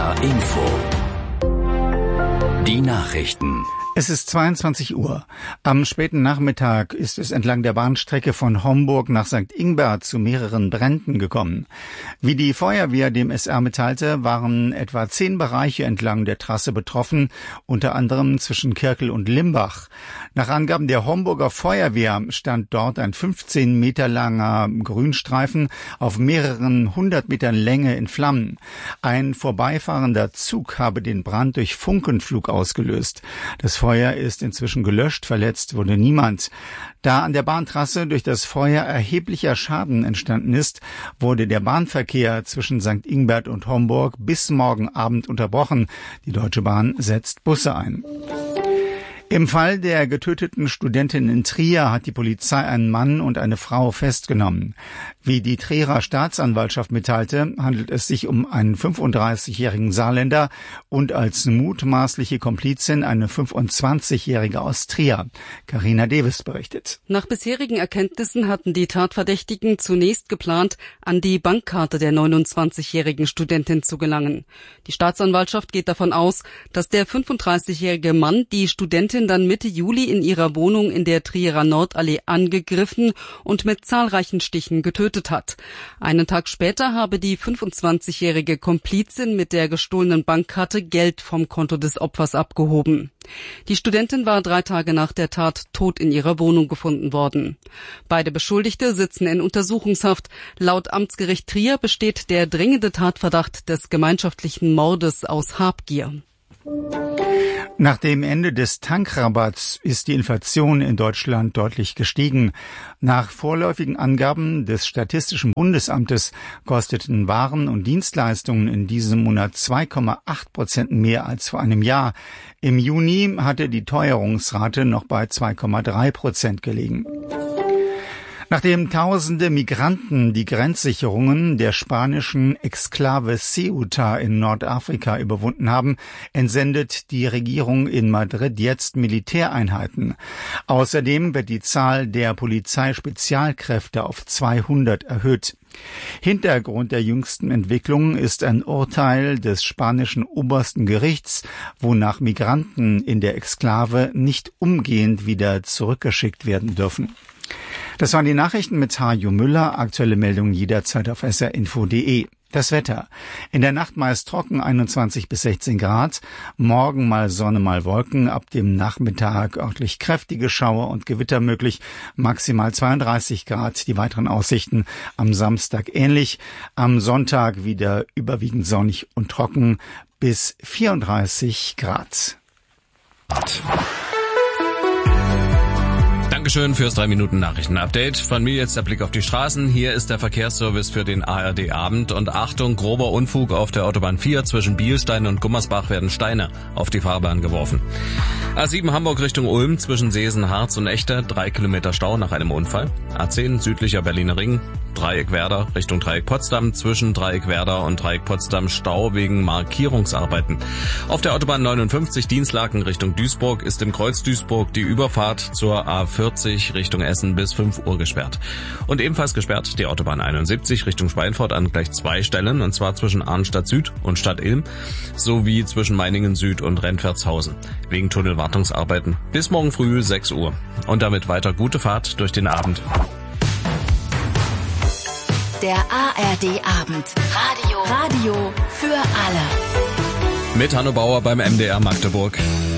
Info. Die Nachrichten. Es ist 22 Uhr. Am späten Nachmittag ist es entlang der Bahnstrecke von Homburg nach St. Ingbert zu mehreren Bränden gekommen. Wie die Feuerwehr dem SR mitteilte, waren etwa 10 Bereiche entlang der Trasse betroffen, unter anderem zwischen Kirkel und Limbach. Nach Angaben der Homburger Feuerwehr stand dort ein 15 Meter langer Grünstreifen auf mehreren 100 Metern Länge in Flammen. Ein vorbeifahrender Zug habe den Brand durch Funkenflug ausgelöst. Das Feuer ist inzwischen gelöscht, verletzt wurde niemand. Da an der Bahntrasse durch das Feuer erheblicher Schaden entstanden ist, wurde der Bahnverkehr zwischen St. Ingbert und Homburg bis morgen Abend unterbrochen. Die Deutsche Bahn setzt Busse ein. Im Fall der getöteten Studentin in Trier hat die Polizei einen Mann und eine Frau festgenommen. Wie die Trierer Staatsanwaltschaft mitteilte, handelt es sich um einen 35-jährigen Saarländer und als mutmaßliche Komplizin eine 25-jährige aus Trier. Carina Davis berichtet. Nach bisherigen Erkenntnissen hatten die Tatverdächtigen zunächst geplant, an die Bankkarte der 29-jährigen Studentin zu gelangen. Die Staatsanwaltschaft geht davon aus, dass der 35-jährige Mann die Studentin dann Mitte Juli in ihrer Wohnung in der Trierer Nordallee angegriffen und mit zahlreichen Stichen getötet hat. Einen Tag später habe die 25-jährige Komplizin mit der gestohlenen Bankkarte Geld vom Konto des Opfers abgehoben. Die Studentin war 3 Tage nach der Tat tot in ihrer Wohnung gefunden worden. Beide Beschuldigte sitzen in Untersuchungshaft. Laut Amtsgericht Trier besteht der dringende Tatverdacht des gemeinschaftlichen Mordes aus Habgier. Nach dem Ende des Tankrabatts ist die Inflation in Deutschland deutlich gestiegen. Nach vorläufigen Angaben des Statistischen Bundesamtes kosteten Waren und Dienstleistungen in diesem Monat 2,8% mehr als vor einem Jahr. Im Juni hatte die Teuerungsrate noch bei 2,3% gelegen. Nachdem tausende Migranten die Grenzsicherungen der spanischen Exklave Ceuta in Nordafrika überwunden haben, entsendet die Regierung in Madrid jetzt Militäreinheiten. Außerdem wird die Zahl der Polizeispezialkräfte auf 200 erhöht. Hintergrund der jüngsten Entwicklungen ist ein Urteil des spanischen obersten Gerichts, wonach Migranten in der Exklave nicht umgehend wieder zurückgeschickt werden dürfen. Das waren die Nachrichten mit Hajo Müller. Aktuelle Meldungen jederzeit auf srinfo.de. Das Wetter. In der Nacht meist trocken, 21 bis 16 Grad. Morgen mal Sonne, mal Wolken. Ab dem Nachmittag örtlich kräftige Schauer und Gewitter möglich. Maximal 32 Grad. Die weiteren Aussichten am Samstag ähnlich. Am Sonntag wieder überwiegend sonnig und trocken bis 34 Grad. Dankeschön fürs 3-Minuten-Nachrichten-Update. Von mir jetzt der Blick auf die Straßen. Hier ist der Verkehrsservice für den ARD-Abend. Und Achtung, grober Unfug auf der Autobahn 4. Zwischen Bielstein und Gummersbach werden Steine auf die Fahrbahn geworfen. A7 Hamburg Richtung Ulm zwischen Seesen, Harz und Echte. 3 Kilometer Stau nach einem Unfall. A10 südlicher Berliner Ring. Dreieck Werder Richtung Dreieck Potsdam. Zwischen Dreieck Werder und Dreieck Potsdam Stau wegen Markierungsarbeiten. Auf der Autobahn 59 Dienstlaken Richtung Duisburg ist im Kreuz Duisburg die Überfahrt zur A40 Richtung Essen bis 5 Uhr gesperrt. Und ebenfalls gesperrt die Autobahn 71 Richtung Schweinfurt an gleich 2 Stellen, und zwar zwischen Arnstadt Süd und Stadt Ilm sowie zwischen Meiningen Süd und Rentwertshausen wegen Tunnelwartungsarbeiten bis morgen früh 6 Uhr. Und damit weiter gute Fahrt durch den Abend. Der ARD-Abend. Radio für alle. Mit Hanno Bauer beim MDR Magdeburg.